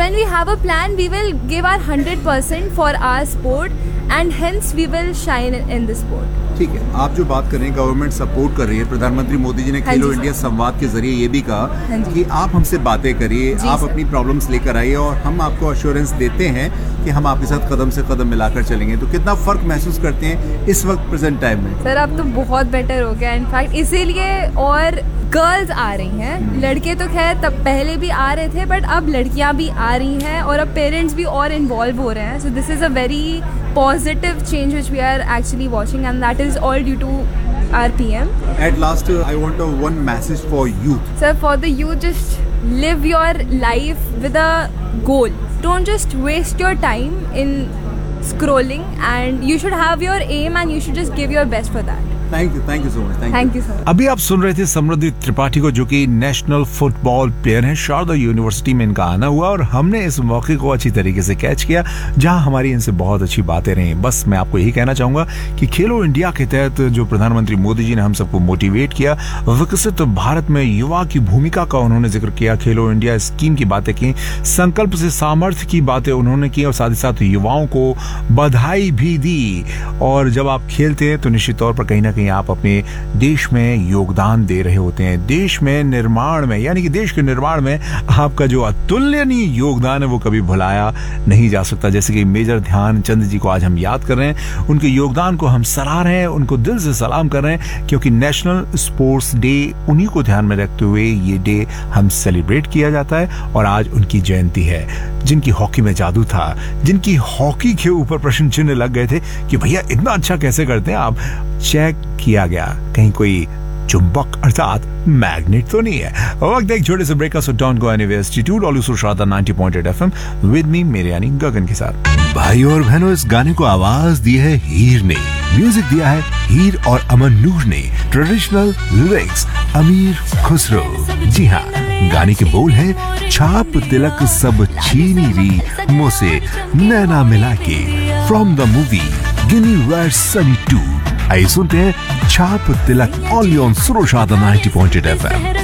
when we have a plan, we will give our 100% for our sport, and hence we will shine in the sport. ठीक है, आप जो बात कर रहे हैं गवर्नमेंट सपोर्ट कर रही है, प्रधानमंत्री मोदी जी ने खेलो इंडिया संवाद के जरिए ये भी कहा कि आप हमसे बातें करिए, आप अपनी प्रॉब्लम्स लेकर आइए और हम आपको अश्योरेंस देते हैं कि हम आपके साथ कदम से कदम मिलाकर चलेंगे। तो कितना फर्क महसूस करते हैं इस वक्त प्रेजेंट टाइम में? सर अब तो बहुत बेटर हो गया इनफैक्ट, इसीलिए और गर्ल्स आ रही हैं। लड़के तो खैर तब पहले भी आ रहे थे, बट अब लड़कियां भी आ रही हैं और अब पेरेंट्स भी और इन्वॉल्व हो रहे हैं। So this is a very positive change which we are actually watching, and that is all due to our PM. At last, I want one message for youth. Sir, for the youth, just live your life with a goal. Don't just waste your time in scrolling, and you should have your aim and you should just give your best for that. Thank you so much. Thank you sir. अभी आप सुन रहे थे समृद्धि त्रिपाठी को, जो कि national football player हैं। Sharda university में इनका आना हुआ और हमने इस मौके को अच्छी तरीके से कैच किया, जहां हमारी इनसे बहुत अच्छी बातें रही। बस मैं आपको यही कहना चाहूंगा कि खेलो इंडिया के तहत जो प्रधानमंत्री मोदी जी ने हम सबको मोटिवेट किया, विकसित भारत में युवा की भूमिका का उन्होंने जिक्र किया, खेलो इंडिया स्कीम की बातें की, संकल्प से सामर्थ्य की बातें उन्होंने की और साथ ही साथ युवाओं को बधाई भी दी। और जब आप खेलते हैं तो निश्चित तौर पर कहीं ना आप अपने देश में योगदान दे रहे होते हैं। देश में निर्माण में, यानी कि देश के निर्माण में आपका जो अतुलनीय योगदान है वो कभी भुलाया नहीं जा सकता। जैसे कि मेजर ध्यानचंद जी को आज हम याद कर रहे हैं, उनके योगदान को हम सराह रहे हैं, उनको दिल से सलाम कर रहे हैं, क्योंकि नेशनल स्पोर्ट्स डे उन्हीं को ध्यान में रखते हुए ये डे हम सेलिब्रेट किया जाता है। और आज उनकी जयंती है। जिनकी हॉकी में जादू था, जिनकी हॉकी के ऊपर प्रश्न चिन्ह लग गए थे कि भैया इतना अच्छा कैसे करते हैं आप, चेक किया गया कहीं कोई चुंबक अर्थात मैग्नेट तो नहीं है। वक्त एक छोटे से ब्रेक का, so don't go anywhere, stay tuned always to Sharda 90.8 FM with me मेरे यानी गगन के साथ। भाई और बहनों, इस गाने को आवाज दी है हीर ने, म्यूजिक दिया है हीर और अमन नूर ने, ट्रेडिशनल लिरिक्स अमीर खुसरो। जी हाँ, गाने के बोल हैं छाप तिलक सब छीनी री मुझसे नैना मिला के, from the movie Guinea where Sunny 2। आइए सुनते हैं छाप तिलक ऑन सुरो शारदा 90.8 FM।